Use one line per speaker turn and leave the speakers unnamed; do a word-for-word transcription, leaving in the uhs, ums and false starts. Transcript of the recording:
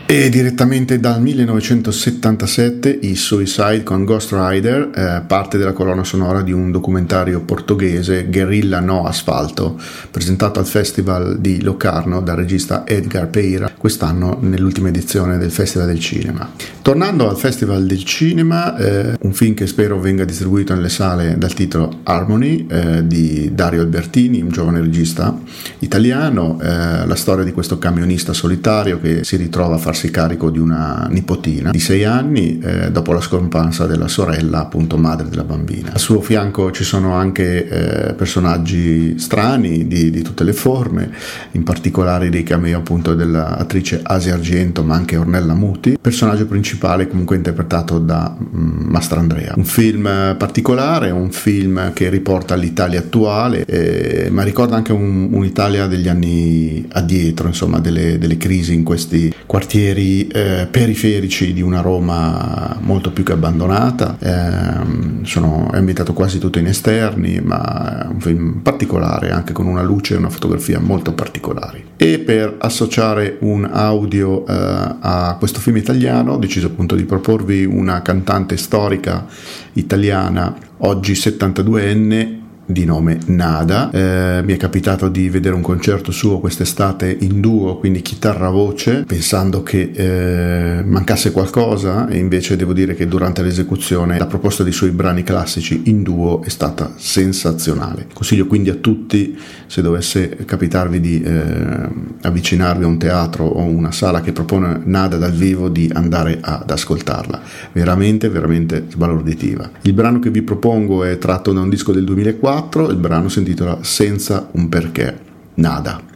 E direttamente dal millenovecentosettantasette i Suicide con Ghost Rider, eh, parte della colonna sonora di un documentario portoghese, Guerrilla no Asfalto, presentato al Festival di Locarno dal regista Edgar Peira, quest'anno nell'ultima edizione del Festival del Cinema. Tornando al Festival del Cinema, eh, un film che spero venga distribuito nelle sale dal titolo Harmony, eh, di Dario Albertini, un giovane regista italiano, eh, la storia di questo camionista solitario che si ritrova a farsi carico di una nipotina di sei anni eh, dopo la scomparsa della sorella, appunto madre della bambina. Al suo fianco ci sono anche eh, personaggi strani di, di tutte le forme, in particolare dei cameo appunto dell'attrice Asia Argento, ma anche Ornella Muti, personaggio principale comunque interpretato da mm, Mastrandrea. Un film particolare, un film che riporta l'Italia attuale, eh, ma ricorda anche un, un'Italia degli anni addietro, insomma delle, delle crisi in questi quartieri Eh, periferici di una Roma molto più che abbandonata. Eh, sono, è ambientato quasi tutto in esterni, ma è un film particolare, anche con una luce e una fotografia molto particolari. E per associare un audio eh, a questo film italiano ho deciso appunto di proporvi una cantante storica italiana, oggi settantaduenne, di nome Nada. Eh, mi è capitato di vedere un concerto suo quest'estate in duo, quindi chitarra-voce, pensando che eh, mancasse qualcosa, e invece devo dire che durante l'esecuzione la proposta dei suoi brani classici in duo è stata sensazionale. Consiglio quindi a tutti, se dovesse capitarvi di eh, avvicinarvi a un teatro o una sala che propone Nada dal vivo, di andare ad ascoltarla. Veramente, veramente sbalorditiva. Il brano che vi propongo è tratto da un disco del duemilaquattro. Il brano si intitola Senza un perché. Nada.